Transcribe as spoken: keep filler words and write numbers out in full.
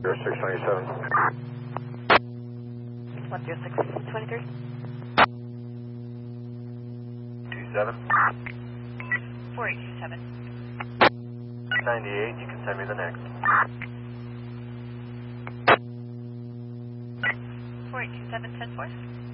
zero six twenty-seven. one zero six twenty-three. two seven. four eight two seven. ninety-eight, you can send me the next. four eight two seven, ten four.